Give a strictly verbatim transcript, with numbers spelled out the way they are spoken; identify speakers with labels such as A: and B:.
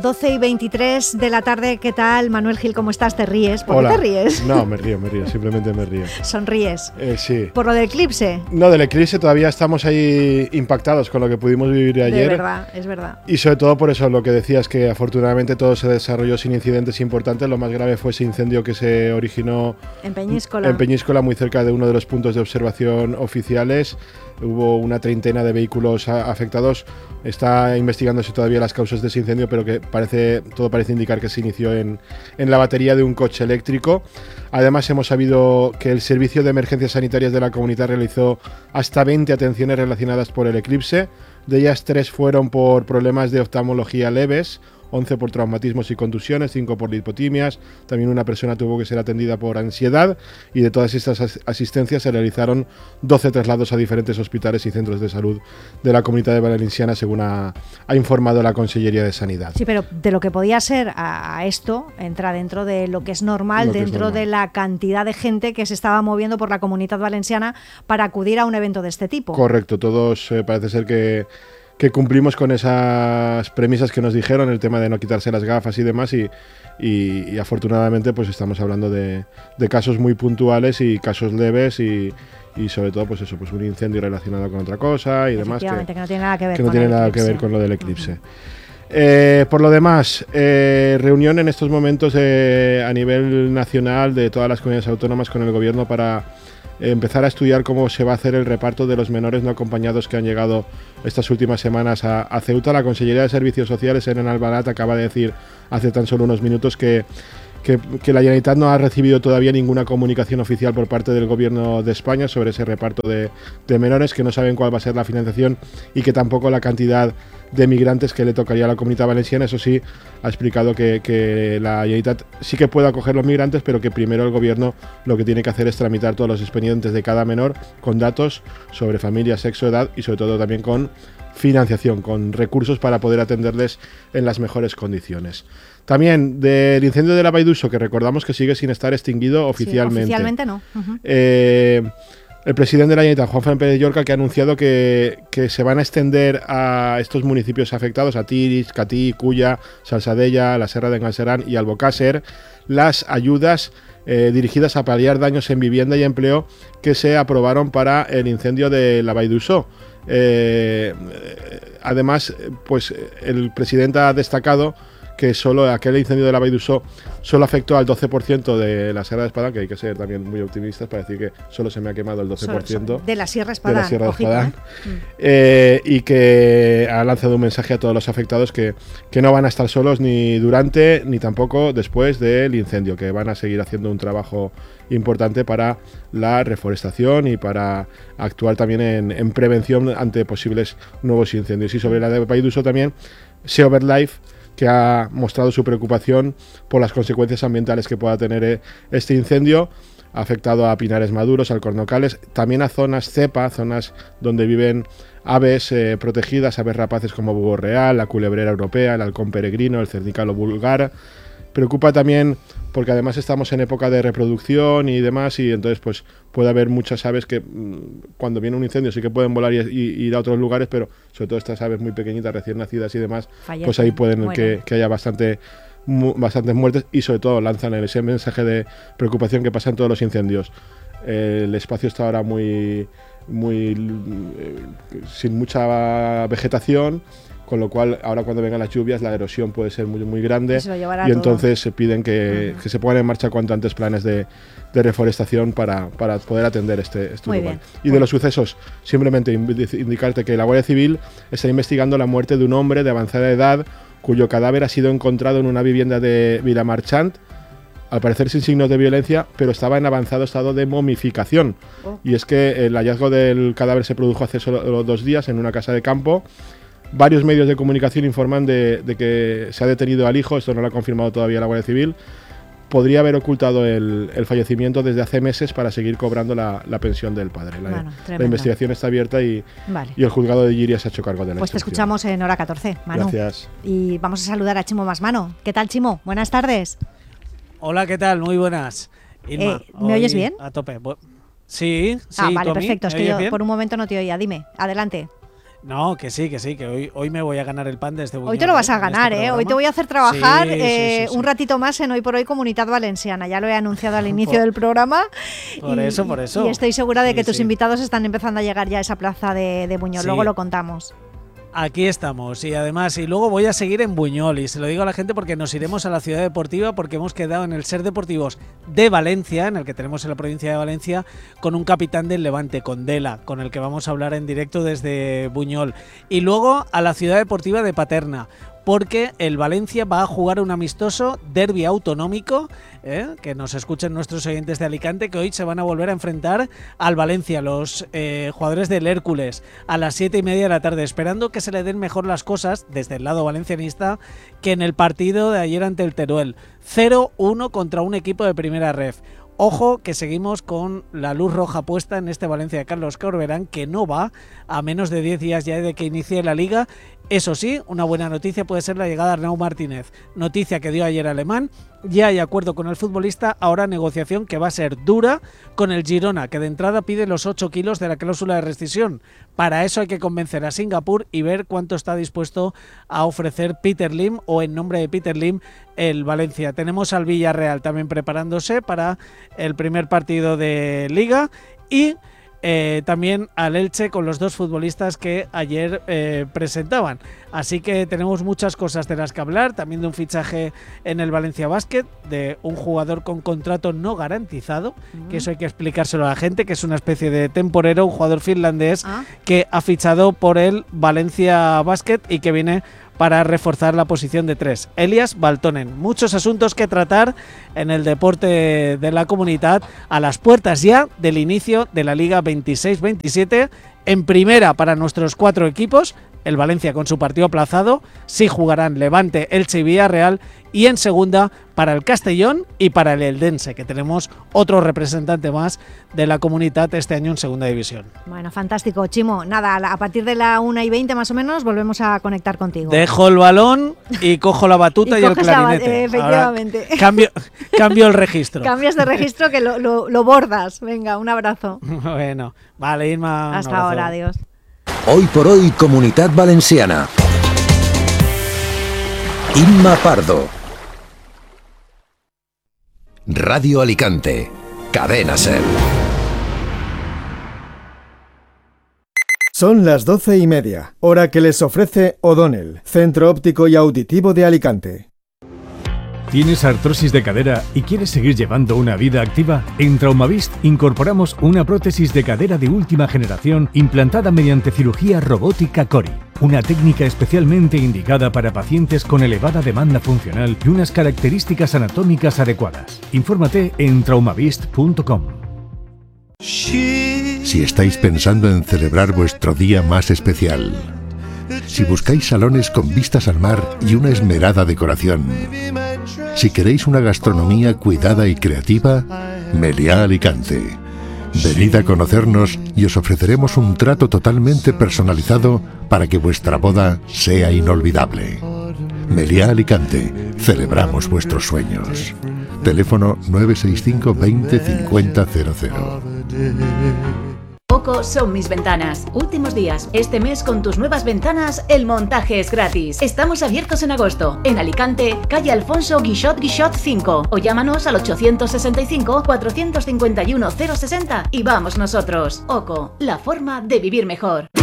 A: doce y veintitrés de la tarde, ¿qué tal? Manuel Gil, ¿cómo estás? ¿Te ríes? ¿Por
B: Hola.
A: qué te ríes?
B: No, me río, me río, simplemente me río.
A: ¿Sonríes?
B: Eh, sí.
A: ¿Por lo del eclipse?
B: No, del eclipse todavía estamos ahí impactados con lo que pudimos vivir ayer.
A: De verdad, es verdad.
B: Y sobre todo por eso, lo que decías, que afortunadamente todo se desarrolló sin incidentes importantes. Lo más grave fue ese incendio que se originó
A: En Peñíscola.
B: en Peñíscola, muy cerca de uno de los puntos de observación oficiales. Hubo una treintena de vehículos a- afectados. Está investigándose todavía las causas de ese incendio, pero que parece, todo parece indicar que se inició en, en la batería de un coche eléctrico. Además, hemos sabido que el Servicio de Emergencias Sanitarias de la Comunidad realizó hasta veinte atenciones relacionadas por el eclipse. De ellas, tres fueron por problemas de oftalmología leves, once por traumatismos y contusiones, cinco por lipotimias. También una persona tuvo que ser atendida por ansiedad, y de todas estas as- asistencias se realizaron doce traslados a diferentes hospitales y centros de salud de la Comunidad Valenciana, según ha, ha informado la Consellería de Sanidad.
A: Sí, pero de lo que podía ser a, a esto, entra dentro de lo que es normal,
B: Lo que es
A: dentro
B: normal.
A: de la cantidad de gente que se estaba moviendo por la Comunidad Valenciana para acudir a un evento de este tipo.
B: Correcto, todos eh, parece ser que, que cumplimos con esas premisas que nos dijeron, el tema de no quitarse las gafas y demás, y, y, y afortunadamente pues estamos hablando de, de casos muy puntuales y casos leves, y, y sobre todo pues eso, pues un incendio relacionado con otra cosa y demás, que,
A: Efectivamente, que no tiene nada que ver
B: que no
A: con
B: tiene
A: el
B: nada que
A: eclipse.
B: ver con lo del eclipse. Eh, por lo demás, eh, reunión en estos momentos eh, a nivel nacional de todas las comunidades autónomas con el gobierno para eh, empezar a estudiar cómo se va a hacer el reparto de los menores no acompañados que han llegado estas últimas semanas a, a Ceuta. La Consellería de Servicios Sociales, en Albalat, acaba de decir hace tan solo unos minutos que Que, que la Generalitat no ha recibido todavía ninguna comunicación oficial por parte del Gobierno de España sobre ese reparto de, de menores, que no saben cuál va a ser la financiación y que tampoco la cantidad de migrantes que le tocaría a la Comunidad Valenciana. Eso sí, ha explicado que, que la Generalitat sí que puede acoger los migrantes, pero que primero el Gobierno lo que tiene que hacer es tramitar todos los expedientes de cada menor con datos sobre familia, sexo, edad y sobre todo también con financiación, con recursos para poder atenderles en las mejores condiciones. También del incendio de la Vall d'Uixó, que recordamos que sigue sin estar extinguido oficialmente.
A: Sí, oficialmente no. Uh-huh.
B: Eh, el presidente de la Generalitat, Juan Fernández Pérez Llorca, que ha anunciado que, que se van a extender a estos municipios afectados, a Tiris, Catí, Culla, Salsadella, la Serra de Galcerán y Albocàsser, las ayudas eh, dirigidas a paliar daños en vivienda y empleo que se aprobaron para el incendio de la Vall d'Uixó. Eh, además, pues el presidente ha destacado que solo aquel incendio de la Vall d'Uixó solo afectó al doce por ciento de la Sierra de Espadán, que hay que ser también muy optimistas para decir que solo se me ha quemado el doce por ciento
A: de la Sierra Espadán,
B: de la Sierra de
A: ojito,
B: Espadán.
A: ¿eh?
B: Eh, y que ha lanzado un mensaje a todos los afectados que, que no van a estar solos ni durante ni tampoco después del incendio, que van a seguir haciendo un trabajo importante para la reforestación y para actuar también en, en prevención ante posibles nuevos incendios. Y sobre la de Vall d'Uixó también, Seoverlife, que ha mostrado su preocupación por las consecuencias ambientales que pueda tener este incendio. Ha afectado a pinares maduros, alcornocales, también a zonas cepa, zonas donde viven aves eh, protegidas, aves rapaces como búho real, la culebrera europea, el halcón peregrino, el cernícalo vulgar. Preocupa también porque además estamos en época de reproducción y demás, y entonces pues puede haber muchas aves que mmm, cuando viene un incendio sí que pueden volar y, y ir a otros lugares, pero sobre todo estas aves muy pequeñitas, recién nacidas y demás,
A: Fallecen,
B: pues ahí pueden
A: mueren.
B: que, que haya bastante mu, bastantes muertes, y sobre todo lanzan ese mensaje de preocupación que pasa en todos los incendios. Eh, el espacio está ahora muy, muy eh, sin mucha vegetación, con lo cual ahora cuando vengan las lluvias la erosión puede ser muy, muy grande,
A: Y se lo llevará
B: y
A: todo.
B: entonces se piden que,
A: Ujú.
B: que se pongan en marcha cuanto antes planes de, de reforestación para, para poder atender este, este
A: Muy
B: lugar.
A: bien.
B: Y de los sucesos, simplemente indicarte que la Guardia Civil está investigando la muerte de un hombre de avanzada edad cuyo cadáver ha sido encontrado en una vivienda de Vilamarchant, al parecer sin signos de violencia, pero estaba en avanzado estado de momificación.
A: Oh.
B: Y es que el hallazgo del cadáver se produjo hace solo dos días en una casa de campo. Varios medios de comunicación informan de, de que se ha detenido al hijo, esto no lo ha confirmado todavía la Guardia Civil. Podría haber ocultado el, el fallecimiento desde hace meses para seguir cobrando la, la pensión del padre. La,
A: Bueno,
B: la
A: tremendo.
B: investigación está abierta y,
A: Vale.
B: y el juzgado de Lliria se ha hecho cargo de la
A: Pues te
B: instrucción.
A: escuchamos en hora catorce, Manu.
B: Gracias.
A: Y vamos a saludar a Chimo Masmano. ¿Qué tal, Chimo? Buenas tardes.
C: Hola, ¿qué tal? Muy buenas. Inma,
A: Eh, ¿me oyes
C: hoy
A: bien?
C: A tope. Bu- Sí, sí.
A: ah,
C: ¿tú
A: vale,
C: a mí?
A: perfecto. Es
C: ¿Me
A: que
C: oyes
A: yo
C: bien?
A: por un momento no te oía. Dime, adelante.
C: No, que sí, que sí, que hoy, hoy me voy a ganar el pan desde Buñol.
A: Hoy te lo vas a
C: ¿eh?
A: ganar,
C: este
A: ¿eh? Hoy te voy a hacer trabajar
C: sí,
A: eh,
C: sí, sí,
A: un
C: sí.
A: ratito más en Hoy por Hoy Comunitat Valenciana. Ya lo he anunciado al inicio del programa.
C: Por
A: y,
C: eso, por eso.
A: Y estoy segura de
C: Sí,
A: que tus
C: sí.
A: invitados están empezando a llegar ya a esa plaza de, de Buñol.
C: Sí.
A: Luego lo contamos.
C: Aquí estamos y además, y luego voy a seguir en Buñol y se lo digo a la gente porque nos iremos a la ciudad deportiva porque hemos quedado en el Ser Deportivos de Valencia, en el que tenemos en la provincia de Valencia, con un capitán del Levante, con Dela, con el que vamos a hablar en directo desde Buñol. Y luego a la ciudad deportiva de Paterna, porque el Valencia va a jugar un amistoso derbi autonómico, ¿eh? que nos escuchen nuestros oyentes de Alicante, que hoy se van a volver a enfrentar al Valencia, los eh, jugadores del Hércules, a las siete y media de la tarde, esperando que se le den mejor las cosas desde el lado valencianista que en el partido de ayer ante el Teruel. cero uno contra un equipo de primera ref. Ojo que seguimos con la luz roja puesta en este Valencia de Carlos Corberán, que no va a menos de diez días ya de que inicie la Liga. Eso sí, una buena noticia puede ser la llegada de Arnau Martínez. Noticia que dio ayer Alemán. Ya hay acuerdo con el futbolista, ahora negociación que va a ser dura con el Girona, que de entrada pide los ocho kilos de la cláusula de rescisión. Para eso hay que convencer a Singapur y ver cuánto está dispuesto a ofrecer Peter Lim, o en nombre de Peter Lim, el Valencia. Tenemos al Villarreal también preparándose para el primer partido de Liga y Eh, también al Elche con los dos futbolistas que ayer eh, presentaban. Así que tenemos muchas cosas de las que hablar, también de un fichaje en el Valencia Basket, de un jugador con contrato no garantizado, uh-huh. que eso hay que explicárselo a la gente, que es una especie de temporero, un jugador finlandés uh-huh. que ha fichado por el Valencia Basket y que viene para reforzar la posición de tres. Elias Baltonen. Muchos asuntos que tratar en el deporte de la comunidad a las puertas ya del inicio de la Liga veintiséis veintisiete. En primera para nuestros cuatro equipos, el Valencia con su partido aplazado, sí jugarán Levante, Elche y Villarreal, y en segunda para el Castellón y para el Eldense, que tenemos otro representante más de la comunidad este año en segunda división.
A: Bueno, fantástico, Chimo. Nada, a partir de la una y veinte más o menos volvemos a conectar contigo.
C: Dejo el balón y cojo la batuta y, y el clarinete.
A: La, eh, efectivamente.
C: Ahora cambio, cambio el registro.
A: Cambias de registro que lo, lo, lo bordas. Venga, un abrazo.
C: Bueno, vale, Irma.
A: Hasta ahora, adiós.
D: Hoy por Hoy Comunitat Valenciana. Inma Pardo. Radio Alicante. Cadena Ser.
E: Son las doce y media, hora que les ofrece O'Donnell, Centro Óptico y Auditivo de Alicante.
F: ¿Tienes artrosis de cadera y quieres seguir llevando una vida activa? En Traumavist incorporamos una prótesis de cadera de última generación implantada mediante cirugía robótica Cori, una técnica especialmente indicada para pacientes con elevada demanda funcional y unas características anatómicas adecuadas. Infórmate en traumavist punto com.
G: Si estáis pensando en celebrar vuestro día más especial, si buscáis salones con vistas al mar y una esmerada decoración, si queréis una gastronomía cuidada y creativa, Meliá Alicante. Venid a conocernos y os ofreceremos un trato totalmente personalizado para que vuestra boda sea inolvidable. Meliá Alicante, celebramos vuestros sueños. Teléfono nueve seis cinco veinte cincuenta cero cero.
H: Oco son mis ventanas. Últimos días. Este mes con tus nuevas ventanas el montaje es gratis. Estamos abiertos en agosto. En Alicante, calle Alfonso Guixot Guixot cinco. O llámanos al ochocientos sesenta y cinco, cuatrocientos cincuenta y uno, cero sesenta y vamos nosotros. Oco, la forma de vivir mejor.